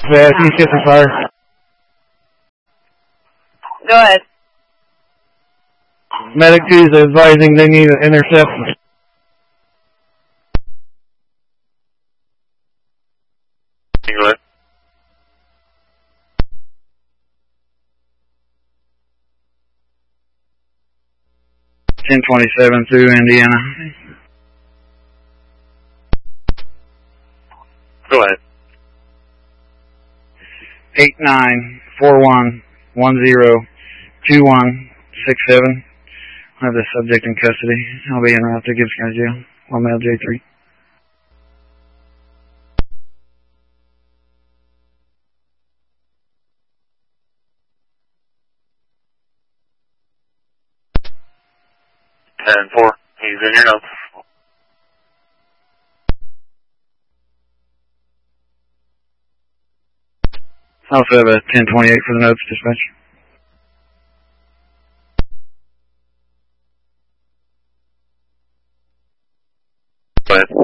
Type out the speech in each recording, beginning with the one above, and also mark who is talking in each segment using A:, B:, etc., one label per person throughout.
A: He's getting fire.
B: Go ahead.
A: Medic 2 is advising they need an intercept.
C: Go ahead.
A: .1027 through Indiana.
C: Go ahead.
A: 8941102167. I have the subject in custody. I'll be en route to Gibbs County Jail. One male J3.
C: And 4. He's in your notes.
A: I also have a 1028 for the notes, dispatch.
C: Go ahead.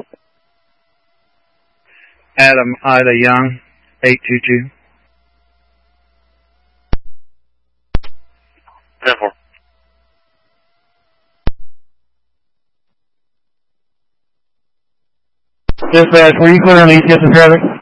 A: Adam Ida Young, 822.
C: 10-4.
A: Dispatch, were you clear on East Gibson traffic?